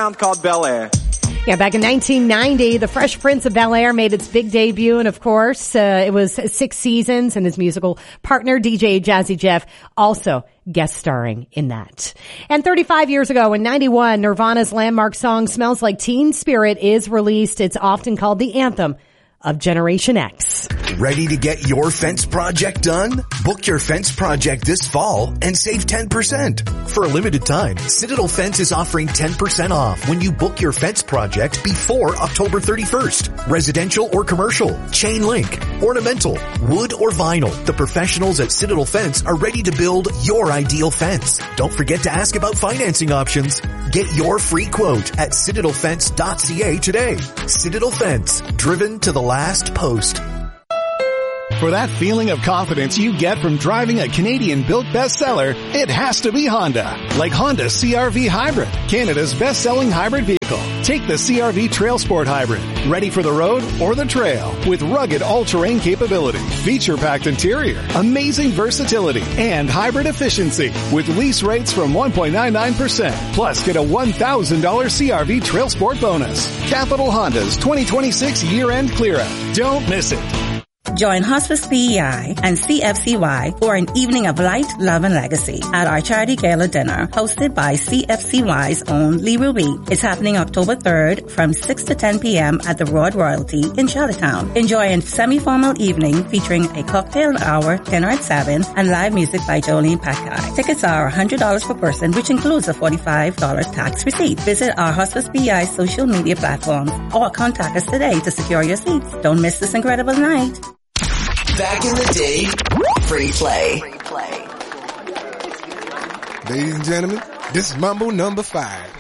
town called Bel Air. Yeah, back in 1990, The Fresh Prince of Bel-Air made its big debut, and of course, it was 6 seasons, and his musical partner, DJ Jazzy Jeff, also guest starring in that. And 35 years ago, in 91, Nirvana's landmark song, Smells Like Teen Spirit, is released. It's often called the anthem of Generation X. Ready to get your fence project done? Book your fence project this fall and save 10%. For a limited time, Citadel Fence is offering 10% off when you book your fence project before October 31st. Residential or commercial, chain link, ornamental, wood or vinyl. The professionals at Citadel Fence are ready to build your ideal fence. Don't forget to ask about financing options. Get your free quote at citadelfence.ca today. Citadel Fence, driven to the last post. For that feeling of confidence you get from driving a Canadian-built bestseller, it has to be Honda. Like Honda CR-V Hybrid, Canada's best-selling hybrid vehicle. Take the CR-V Trail Sport Hybrid, ready for the road or the trail, with rugged all-terrain capability, feature-packed interior, amazing versatility, and hybrid efficiency, with lease rates from 1.99%. Plus, get a $1,000 CR-V Trail Sport bonus. Capital Honda's 2026 year-end clear-out. Don't miss it. Join Hospice PEI and CFCY for an evening of light, love, and legacy at our charity gala dinner hosted by CFCY's own Lee Ruby. It's happening October 3rd from 6 to 10 p.m. at the Rod Royalty in Charlottetown. Enjoy a semi-formal evening featuring a cocktail hour, dinner at 7, and live music by Jolene Packard. Tickets are $100 per person, which includes a $45 tax receipt. Visit our Hospice PEI social media platforms or contact us today to secure your seats. Don't miss this incredible night. Back in the day, free play. Ladies and gentlemen, this is Mambo number 5.